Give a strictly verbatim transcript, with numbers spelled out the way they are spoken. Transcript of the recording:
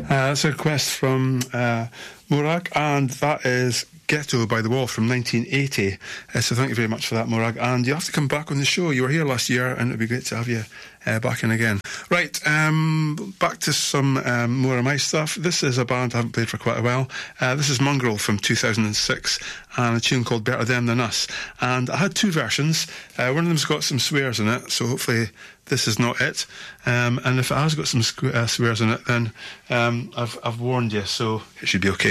Uh, that's a request from uh, Morag, and that is Ghetto by The Wall from nineteen eighty. Uh, so thank you very much for that, Morag. And you have to come back on the show. You were here last year, and it'd be great to have you uh, back in again. Right, um, back to some um, more of my stuff. This is a band I haven't played for quite a while. Uh, this is Mongrel from two thousand six, and a tune called Better Them Than Us. And I had two versions. Uh, one of them's got some swears in it, so hopefully this is not it. Um, and if it has got some squ- uh, swears in it, then um, I've, I've warned you, so it should be okay.